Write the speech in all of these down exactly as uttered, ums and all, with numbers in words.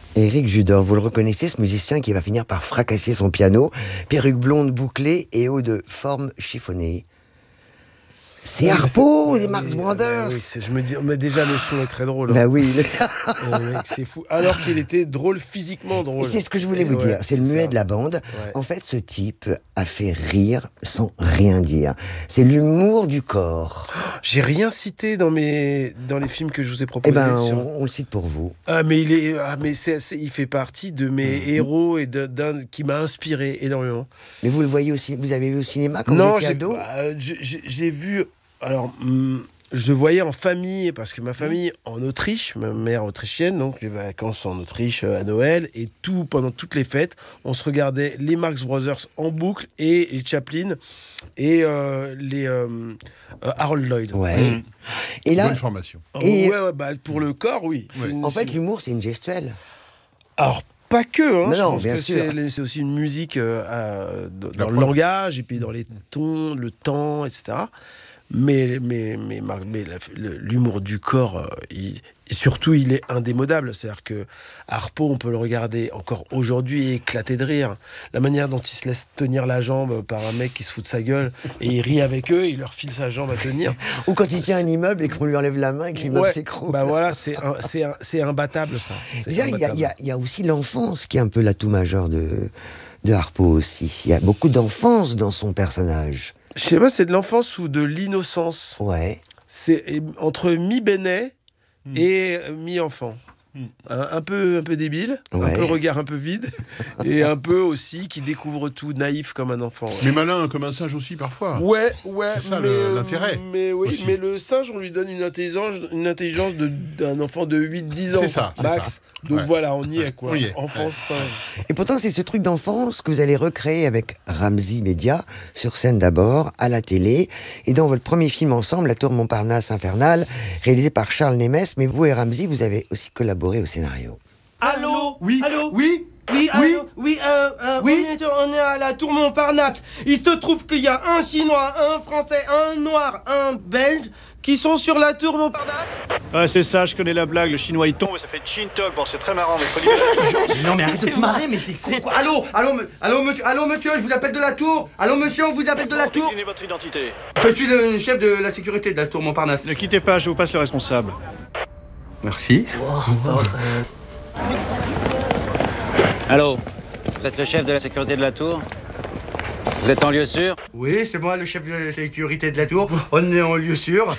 Éric Judor, vous le reconnaissez, ce musicien qui va finir par fracasser son piano, perruque blonde bouclée et haut de forme chiffonnée. C'est oui, Harpo, des Marx oui, Brothers. Oui, je me dis, mais déjà le son est très drôle. Hein. Bah oui. euh, mec, c'est fou. Alors qu'il était drôle physiquement drôle. C'est ce que je voulais et vous ouais, dire. C'est, c'est le muet ça. De la bande. Ouais. En fait, ce type a fait rire sans rien dire. C'est l'humour du corps. J'ai rien cité dans mes dans les films que je vous ai proposés. Eh ben, sur... on, on le cite pour vous. Ah mais il est, ah mais c'est, c'est il fait partie de mes mmh. héros et de, d'un qui m'a inspiré énormément. Mais vous le voyez aussi, vous avez vu au cinéma quand non, vous étiez j'ai, ado ? euh, j'ai, j'ai, j'ai vu. Alors, hum, je voyais en famille, parce que ma famille en Autriche, ma mère autrichienne, donc les vacances en Autriche à Noël, et tout pendant toutes les fêtes, on se regardait les Marx Brothers en boucle et les Chaplin et euh, les euh, euh, Harold Lloyd. Ouais. Mmh. Et là, bonne formation. Et ouais, ouais, bah, pour le corps, oui. Ouais. Une, en fait, l'humour, c'est une gestuelle. Alors. Pas que, hein, non, je non, pense bien que sûr. c'est, c'est aussi une musique euh, à, dans La le langage et puis dans les tons, le temps, et cetera. Mais, mais, mais, mais la, l'humour du corps, euh, il, et surtout, il est indémodable. C'est-à-dire que Harpo, on peut le regarder encore aujourd'hui et éclater de rire. La manière dont il se laisse tenir la jambe par un mec qui se fout de sa gueule et il rit avec eux, il leur file sa jambe à tenir. Ou quand il tient un immeuble et qu'on lui enlève la main et que l'immeuble ouais, s'écroule. Bah voilà, c'est, un, c'est, un, c'est imbattable, ça. C'est Déjà, il y, y, y a aussi l'enfance qui est un peu l'atout majeur de, de Harpo aussi. Il y a beaucoup d'enfance dans son personnage. Je sais pas, c'est de l'enfance ou de l'innocence. Ouais. C'est entre mi-bénet mmh. et mi-enfant. Mmh. Un, un, peu, un peu débile, ouais. un peu regard un peu vide, et un peu aussi qui découvre tout, naïf comme un enfant. Ouais. Mais malin comme un singe aussi parfois. Ouais, ouais. C'est ça mais, le, l'intérêt. Mais oui, aussi. Mais le singe, on lui donne une intelligence, une intelligence de, d'un enfant de huit dix ans. C'est ça, max. C'est ça. Donc ouais. voilà, on y est quoi. Y est. Enfance ouais. singe. Et pourtant, c'est ce truc d'enfance que vous allez recréer avec Ramzy Média, sur scène d'abord, à la télé, et dans votre premier film ensemble, La Tour Montparnasse Infernale, réalisé par Charles Nemes. Mais vous et Ramzy, vous avez aussi collaboré au scénario. Allô? Oui. Allô? Oui. Oui, oui, allô? Oui, euh, euh, oui. On, est, on est à la Tour Montparnasse. Il se trouve qu'il y a un Chinois, un Français, un Noir, un Belge qui sont sur la Tour Montparnasse. Ah, c'est ça, je connais la blague. Le Chinois il tombe et ça fait chin-talk. Bon, c'est très marrant, mais faut libérer. Non, mais arrête de te marrer, mais t'es fou quoi. Allô? Allô, me, allô, monsieur, allô, monsieur, je vous appelle de la Tour. Allô, monsieur, on vous appelle de la Tour. Déclinez votre identité. Je suis le chef de la sécurité de la Tour Montparnasse. Ne quittez pas, je vous passe le responsable. Merci. Oh, Allô, vous êtes le chef de la sécurité de la tour? Vous êtes en lieu sûr? Oui, c'est moi le chef de la sécurité de la tour. On est en lieu sûr.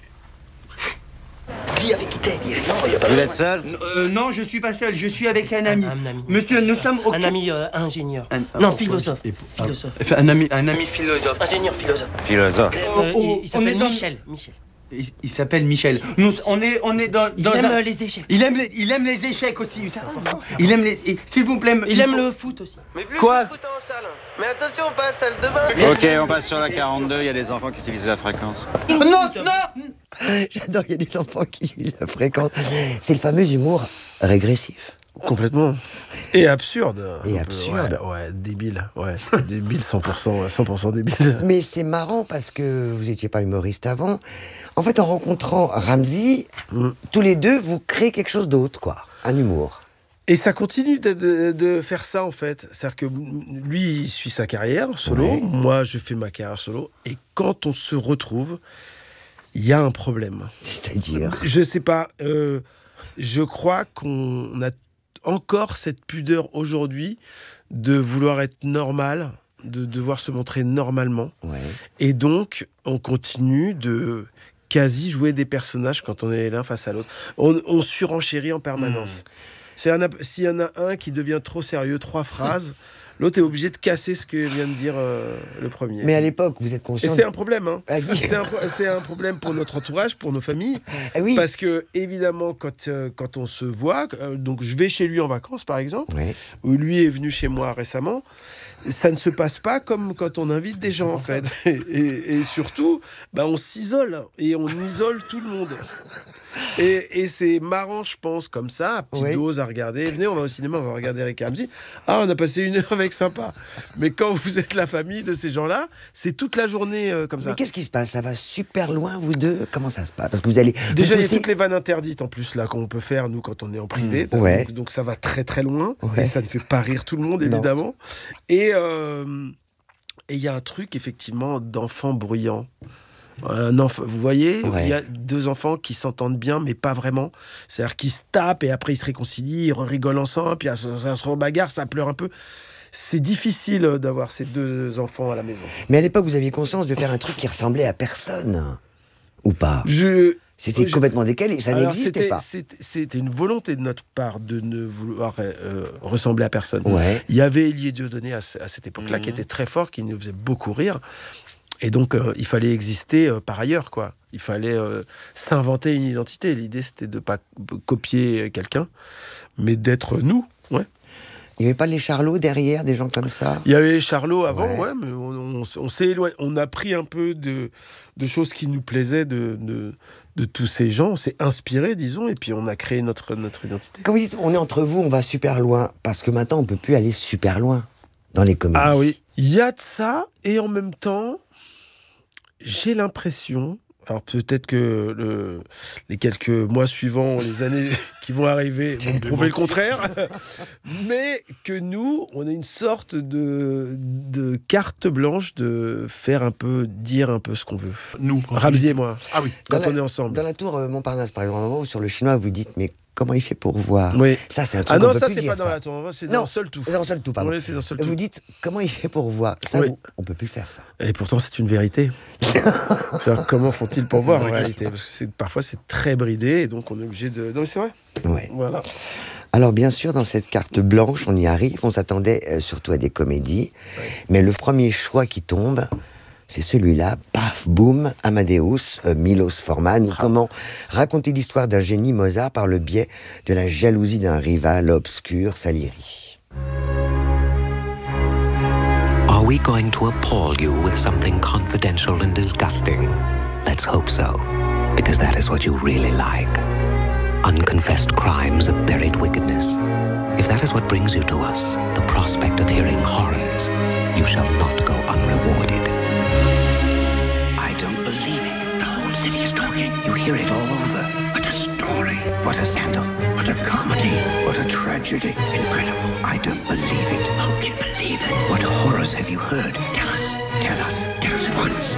Dis avec qui t'es, dis rien. Vous êtes seul? euh, Non, je suis pas seul, je suis avec un ami. Un, un ami. Monsieur, nous sommes au... Un ami euh, ingénieur. Un, un, non, un, philosophe. Un, philosophe. Un ami, un ami philosophe. Ingénieur philosophe. Philosophe. Euh, euh, oh, il, il s'appelle dans... Michel. Michel. Il, il s'appelle Michel. Nous, on est, on est dans, dans il aime un... les échecs. Il aime les, il aime les échecs aussi. Il aime les. S'il vous plaît. Il, il aime le foot aussi. Mais plus Quoi le foot en salle. Mais attention, pas à salle de bain. Ok, on passe sur la quarante-deux. Il y a des enfants qui utilisent la fréquence. Non, non. J'adore. Il y a des enfants qui utilisent la fréquence. C'est le fameux humour régressif. Complètement. Et absurde. Et absurde. Ouais, ouais, débile. Ouais, débile cent pour cent, cent pour cent débile. Mais c'est marrant parce que vous n'étiez pas humoriste avant. En fait, en rencontrant Ramzy, mmh. tous les deux, vous créez quelque chose d'autre, quoi. Un humour. Et ça continue de, de, de faire ça, en fait. C'est-à-dire que lui, il suit sa carrière solo. Ouais. Moi, je fais ma carrière solo. Et quand on se retrouve, il y a un problème. C'est-à-dire ? Je sais pas. Euh, je crois qu'on a encore cette pudeur aujourd'hui de vouloir être normal, de devoir se montrer normalement. Ouais. Et donc, on continue de quasi jouer des personnages quand on est l'un face à l'autre. On, on surenchérit en permanence. Mmh. C'est un, s'il y en a un qui devient trop sérieux, trois phrases, l'autre est obligé de casser ce que vient de dire euh, le premier. Mais à l'époque, vous êtes conscient... Et c'est un problème, hein. Ah oui. c'est, un, c'est un problème pour notre entourage, pour nos familles. Ah oui. Parce que, évidemment, quand, euh, quand on se voit, euh, donc je vais chez lui en vacances, par exemple, ouais. où lui est venu chez moi récemment, ça ne se passe pas comme quand on invite des gens, en fait. Et, et, et surtout, bah, on s'isole et on isole tout le monde. Et, et c'est marrant, je pense, comme ça, à petite oui. dose à regarder. Venez, on va au cinéma, on va regarder avec Ramzy. Ah, on a passé une heure avec, sympa. Mais quand vous êtes la famille de ces gens-là, c'est toute la journée euh, comme ça. Mais qu'est-ce qui se passe? Ça va super loin, vous deux? Comment ça se passe? Parce que vous allez... Déjà, vous il y a toutes les vannes interdites, en plus, là, qu'on peut faire, nous, quand on est en privé. Mmh. Ouais. Donc, donc, ça va très, très loin. Ouais. Et ça ne fait pas rire tout le monde, évidemment. Non. Et euh, il y a un truc, effectivement, d'enfant bruyant. Un enfant, vous voyez, il ouais. y a deux enfants qui s'entendent bien, mais pas vraiment. C'est-à-dire qu'ils se tapent et après ils se réconcilient, ils rigolent ensemble, puis ça, ça se rebagarre, ça pleure un peu. C'est difficile d'avoir ces deux enfants à la maison. Mais à l'époque, vous aviez conscience de faire un truc qui ressemblait à personne, ou pas? Je... C'était je... complètement décalé, ça Alors, n'existait c'était, pas. C'était, c'était une volonté de notre part de ne vouloir euh, ressembler à personne. Ouais. Il y avait Elie Dieudonné à, à cette époque-là mmh. qui était très fort, qui nous faisait beaucoup rire. Et donc, euh, il fallait exister euh, par ailleurs, quoi. Il fallait euh, s'inventer une identité. L'idée, c'était de ne pas copier quelqu'un, mais d'être nous, ouais. Il n'y avait pas les Charlots derrière, des gens comme ça? Il y avait les Charlots avant, ouais, ouais mais on, on, on s'est éloigné. On a pris un peu de, de choses qui nous plaisaient de, de, de tous ces gens. On s'est inspiré, disons, et puis on a créé notre, notre identité. Quand vous dites, on est entre vous, on va super loin, parce que maintenant, on ne peut plus aller super loin dans les comédies. Ah oui, il y a de ça, et en même temps... J'ai l'impression, alors peut-être que le, les quelques mois suivants, les années qui vont arriver vont me prouver le contraire, mais que nous, on a une sorte de, de carte blanche de faire un peu, dire un peu ce qu'on veut. Nous, Ramzy et moi, ah oui. quand dans on la, est ensemble. Dans la tour euh, Montparnasse, par exemple, un moment où sur le chinois, vous dites, mais comment il fait pour voir? Oui. Ça, c'est un truc Ah non, qu'on peut ça, plus c'est dire, pas dans ça. la tour, c'est non, dans Seul Tout. C'est dans Seul Tout, pardon. Oui, c'est dans Seul Vous Tout. dites, comment il fait pour voir? Ça, oui. vous, on peut plus faire ça. Et pourtant, c'est une vérité. Genre, comment font-ils pour voir, en réalité? Parce que c'est, parfois, c'est très bridé, et donc on est obligé de... Non, mais c'est vrai. Ouais. Voilà. Alors bien sûr, dans cette carte blanche, on y arrive, on s'attendait euh, surtout à des comédies, ouais. mais le premier choix qui tombe, c'est celui-là, paf, boum, Amadeus, euh, Milos Forman, ou ah. comment raconter l'histoire d'un génie Mozart par le biais de la jalousie d'un rival obscur, Salieri. Are we going to appall you with something confidential and disgusting? Let's hope so, because that is what you really like. Unconfessed crimes of buried wickedness. If that is what brings you to us, the prospect of hearing horrors, you shall not go unrewarded. I don't believe it. The whole city is talking. You hear it all over. What a story. What a scandal. What a comedy. What a tragedy. Incredible. I don't believe it. Who can believe it? What horrors have you heard? Tell us. Tell us. Tell us at once.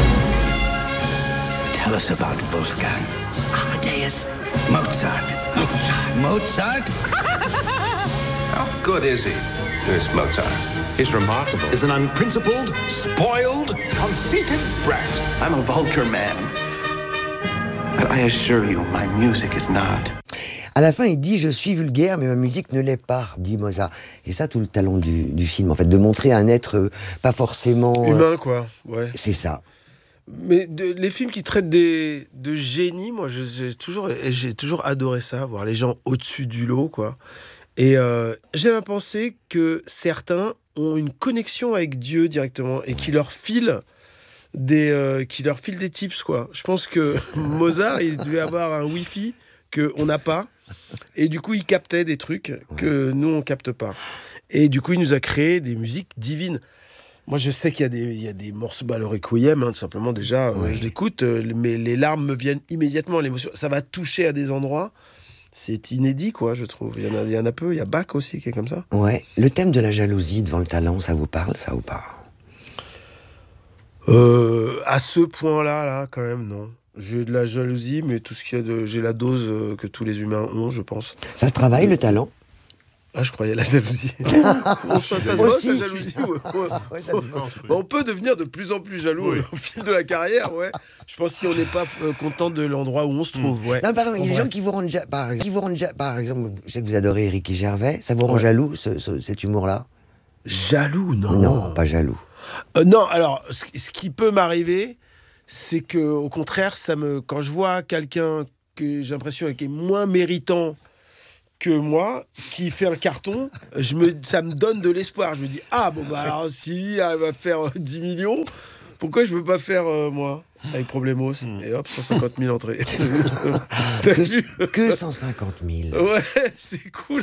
Tell us about Wolfgang. Amadeus. Mozart. Mozart. Mozart? How good is he, this Mozart? He's remarkable. He's an unprincipled, spoiled, conceited brat. I'm a vulgar man. But I assure you, my music is not. À la fin, il dit « Je suis vulgaire, mais ma musique ne l'est pas », dit Mozart. C'est ça tout le talent du, du film, en fait, de montrer un être euh, pas forcément... Humain, euh, quoi, ouais. C'est ça. Mais de, les films qui traitent des, de génie, moi, je, j'ai, toujours, j'ai toujours adoré ça, voir les gens au-dessus du lot, quoi. Et euh, j'aime à penser que certains ont une connexion avec Dieu directement et qui leur file des, euh, qui leur file des tips, quoi. Je pense que Mozart, il devait avoir un Wi-Fi qu'on n'a pas. Et du coup, il captait des trucs que nous, on capte pas. Et du coup, il nous a créé des musiques divines. Moi, je sais qu'il y a des, il y a des morceaux, bah, le Requiem, hein, tout simplement, déjà, oui. euh, je l'écoute, euh, mais les larmes me viennent immédiatement, l'émotion. Ça va toucher à des endroits. C'est inédit, quoi, je trouve. Il y en a, il y en a peu. Il y a Bach aussi qui est comme ça. Ouais. Le thème de la jalousie devant le talent, ça vous parle, ça ou pas? euh, À ce point-là, là, quand même, non. J'ai de la jalousie, mais tout ce qu'il y a de, j'ai la dose euh, que tous les humains ont, je pense. Ça se travaille, le talent? Ah, je croyais la jalousie. on, ça, ça se voit, sa jalousie. Ouais, ouais. Ouais, ça se voit. Bah, on peut devenir de plus en plus jaloux oui. au fil de la carrière, ouais. Je pense si on n'est pas euh, content de l'endroit où on se trouve, ouais. Non, pardon, il y a des gens qui vous rendent, ja- par, qui vous rendent ja- par exemple, je sais que vous adorez Éric Gervais, ça vous rend ouais. jaloux, ce, ce, cet humour-là? Jaloux, non. Non, pas jaloux. Euh, non, alors, ce, ce qui peut m'arriver, c'est que, au contraire, ça me, quand je vois quelqu'un que j'ai l'impression qui est moins méritant que moi, qui fait un carton, je me, ça me donne de l'espoir. Je me dis, ah bon, bah alors si elle va faire euh, dix millions, pourquoi je ne peux pas faire, euh, moi, avec Problemos mmh. Et hop, cent cinquante mille entrées. que, que cent cinquante mille. Ouais, c'est cool.